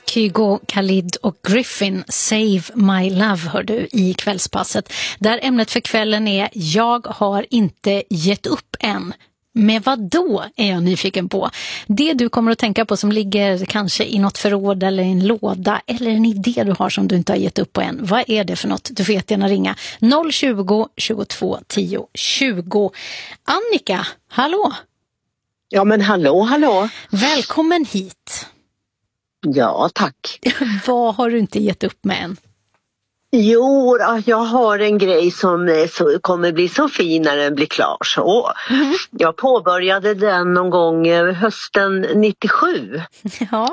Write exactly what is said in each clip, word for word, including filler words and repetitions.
Kygo, Khalid och Griffin, Save My Love, hör du i Kvällspasset. Där ämnet för kvällen är Jag har inte gett upp än. Med vad då är jag nyfiken på. Det du kommer att tänka på som ligger kanske i något förråd eller en låda eller en idé du har som du inte har gett upp på än. Vad är det för något? Du får jättegärna ringa noll tjugo, tjugotvå, tio, tjugo. Annika, hallå? Ja men hallå, hallå. Välkommen hit. Ja, tack. Vad har du inte gett upp med än? Jo, jag har en grej som är så, kommer bli så fin när den blir klar. Så. Mm. Jag påbörjade den någon gång hösten nittiosju. Ja.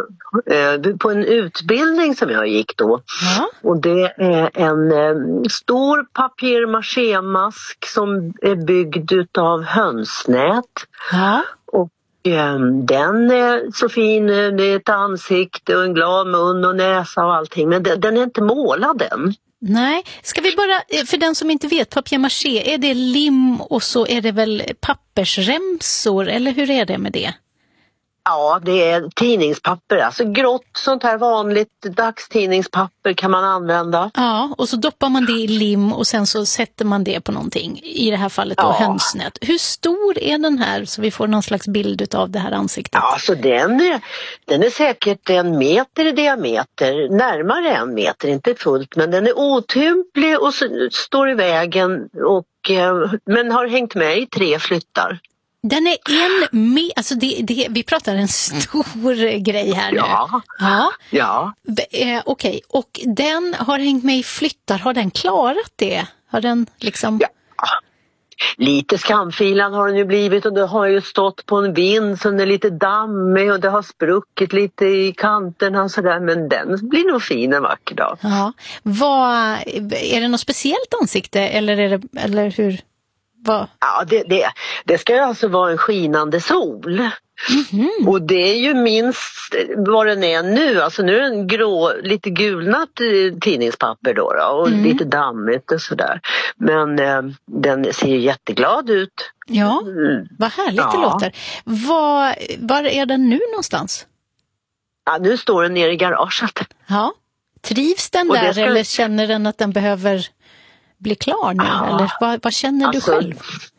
På en utbildning som jag gick då. Ja. Och det är en stor papier-maché-mask som är byggd utav hönsnät. Ja. Och den är så fin, det är ett ansikte och en glad mun och näsa och allting, men den är inte målad än. Nej, ska vi bara, för den som inte vet, papier-maché, är det lim och så är det väl pappersremsor, eller hur är det med det? Ja, det är tidningspapper, alltså grått sånt här vanligt dagstidningspapper kan man använda. Ja, och så doppar man det i lim och sen så sätter man det på någonting, i det här fallet då ja. hönsnät. Hur stor är den här så vi får någon slags bild av det här ansiktet? Ja, så den är, den är säkert en meter i diameter, närmare en meter, inte fullt, men den är otymplig och så, står i vägen och, men har hängt med i tre flyttar. Den är en med, alltså det, det, vi pratar en stor grej här nu. Ja, ja. ja. Eh, Okej, okay. Och den har hängt med i flyttar, har den klarat det? Har den liksom... Ja. Lite skamfilad har den ju blivit och det har ju stått på en vind så den är lite dammig och det har spruckit lite i kanterna och sådär, men den blir nog fin en vacker dag. Ja. Vad, är det något speciellt ansikte eller, är det, eller hur... Va? Ja, det, det, det ska ju alltså vara en skinande sol. Mm-hmm. Och det är ju minst vad den är nu. Alltså nu är den grå, lite gulnat tidningspapper då, då och mm. lite dammigt och sådär. Men eh, den ser ju jätteglad ut. Ja, vad härligt ja. det låter. Var, var är den nu någonstans? Ja, nu står den nere i garaget. Ja, trivs den där ska... eller känner den att den behöver... bli klar nu, ja. eller vad, vad känner alltså, du själv?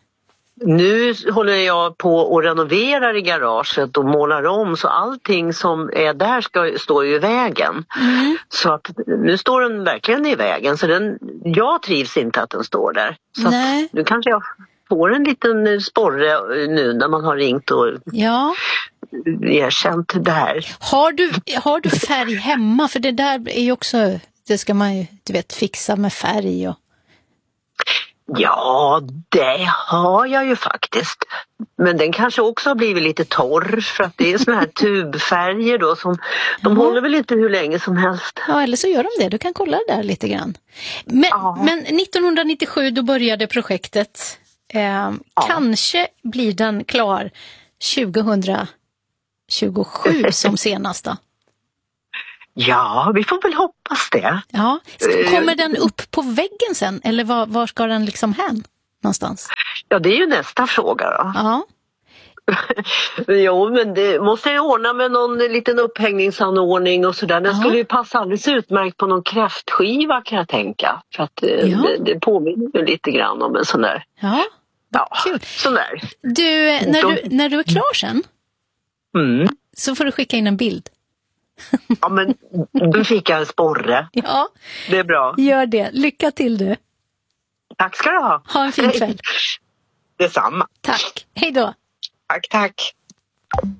Nu håller jag på och renoverar i garaget och målar om så allting som är där ska stå i vägen. Mm. Så att nu står den verkligen i vägen så den, jag trivs inte att den står där. Så att nu kanske jag får en liten sporre nu när man har ringt och ja. erkänt det här. Har du, har du färg hemma? För det där är ju också, det ska man ju du vet, fixa med färg och ja, det har jag ju faktiskt. Men den kanske också har blivit lite torr för att det är såna här tubfärger då som de ja. håller väl inte hur länge som helst. Ja, eller så gör de det. Du kan kolla där lite grann. Men, ja. men nittonhundranittiosju då började projektet. Eh, ja. Kanske blir den klar tjugohundratjugosju som senast då? Ja, vi får väl hoppas det. Ja. Kommer den upp på väggen sen? Eller var, var ska den liksom hän någonstans? Ja, det är ju nästa fråga då. Ja. Jo, men det måste jag ordna med någon liten upphängningsanordning och sådär. Den ja. skulle ju passa alldeles utmärkt på någon kräftskiva kan jag tänka. För att ja. det, det påminner ju lite grann om en sån där. Ja, ja kul. Sån där. Du, när du, när du är klar sen mm. så får du skicka in en bild. Ja, men du fick jag en sporre. Ja, det är bra. Gör det. Lycka till du. Tack ska du ha. Ha en fin kväll. Detsamma. Tack. Hej då. Tack, tack.